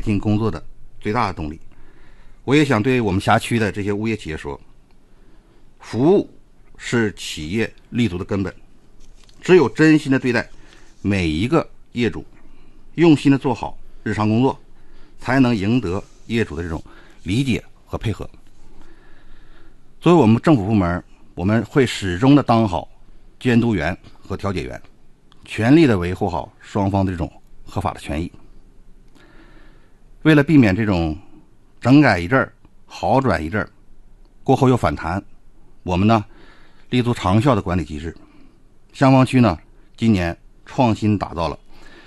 进工作的最大的动力。我也想对我们辖区的这些物业企业说，服务是企业立足的根本，只有真心的对待每一个业主，用心的做好日常工作，才能赢得业主的这种理解和配合。作为我们政府部门，我们会始终的当好监督员和调解员，全力的维护好双方的这种合法的权益。为了避免这种整改一阵儿好转一阵儿过后又反弹，我们呢立足长效的管理机制。香坊区呢今年创新打造了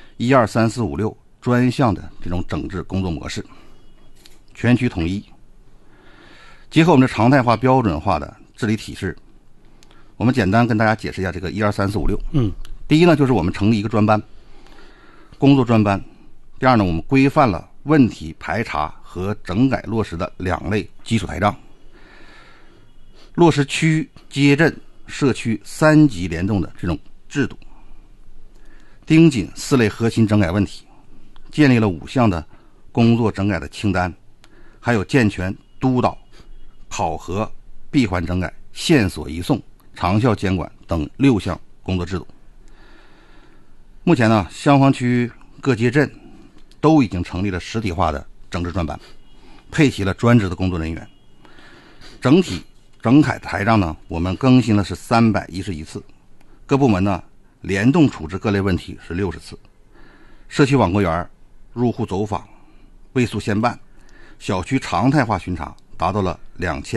12345专项的这种整治工作模式，全区统一，结合我们的常态化标准化的治理体制。我们简单跟大家解释一下这个12345第一呢，就是我们成立一个专班，工作专班。第二呢，我们规范了问题排查和整改落实的2类基础台账，落实区、街镇、社区3级联动的这种制度，盯紧4类核心整改问题，建立了5项的工作整改的清单，还有健全督导、考核、闭环整改、线索移送、长效监管等6项工作制度。目前呢，香坊区各街镇都已经成立了实体化的整治专班，配齐了专职的工作人员。整体整改台账呢，我们更新了是311次，各部门呢联动处置各类问题是60次，社区网格员、入户走访、卫诉先办、小区常态化巡查达到了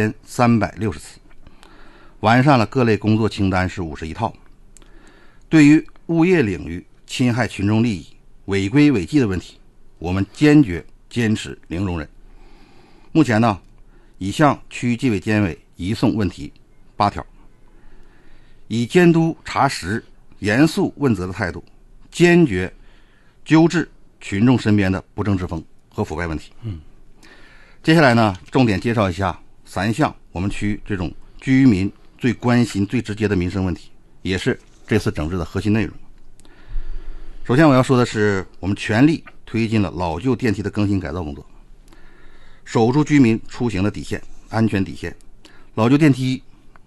2360次，完善了各类工作清单是51套。对于物业领域侵害群众利益、违规违纪的问题，我们坚决坚持零容忍。目前呢，已向区纪委监委移送问题8条，以监督查实、严肃问责的态度，坚决纠治群众身边的不正之风和腐败问题。接下来呢，重点介绍一下3项我们区这种居民最关心、最直接的民生问题，也是这次整治的核心内容。首先我要说的是，我们全力推进了老旧电梯的更新改造工作，守住居民出行的底线、安全底线。老旧电梯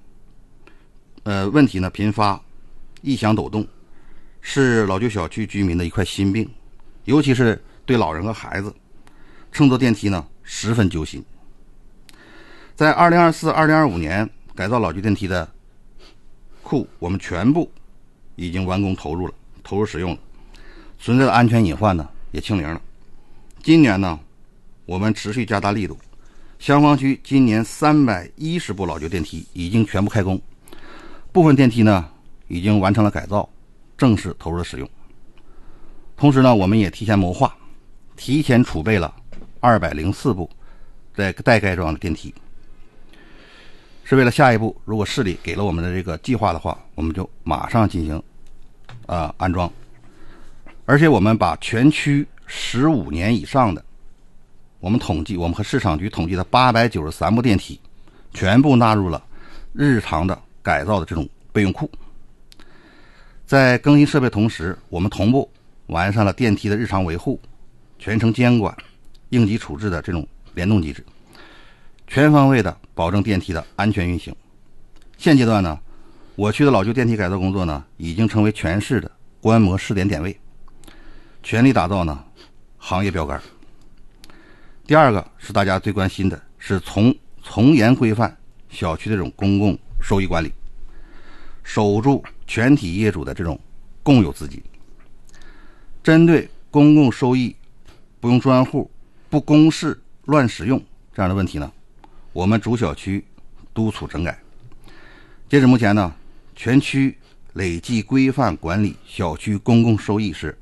问题呢频发，异响抖动，是老旧小区居民的一块心病，尤其是对老人和孩子，乘坐电梯呢十分揪心。在2024-2025年改造老旧电梯的库，我们全部已经完工投入使用了，存在的安全隐患呢也清零了。今年呢，我们持续加大力度，香坊区今年310部老旧电梯已经全部开工，部分电梯呢已经完成了改造，正式投入了使用。同时呢，我们也提前谋划，提前储备了204部待改装的电梯，是为了下一步如果市里给了我们的这个计划的话，我们就马上进行安装。而且我们把全区15年以上的，我们和市场局统计的893部电梯全部纳入了日常的改造的这种备用库。在更新设备同时，我们同步完善了电梯的日常维护、全程监管、应急处置的这种联动机制，全方位的保证电梯的安全运行。现阶段呢，我区的老旧电梯改造工作呢已经成为全市的观摩试点点位，全力打造呢行业标杆。第二个是大家最关心的，是从严规范小区这种公共收益管理，守住全体业主的这种共有资金。针对公共收益不用专户、不公示、乱使用这样的问题呢，我们主小区督促整改。截止目前呢，全区累计规范管理小区公共收益是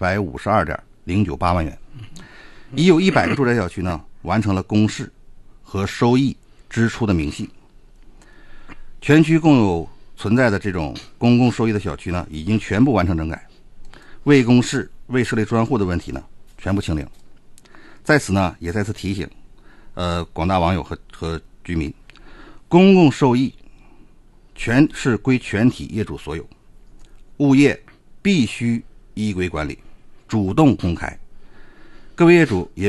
252.098万元，已有100个住宅小区呢完成了公示和收益支出的明细。全区共有存在的这种公共收益的小区呢，已经全部完成整改，未公示、未设立专户的问题呢全部清零。在此呢，也再次提醒广大网友和居民，公共收益全是归全体业主所有，物业必须依规管理，主动公开。各位业主也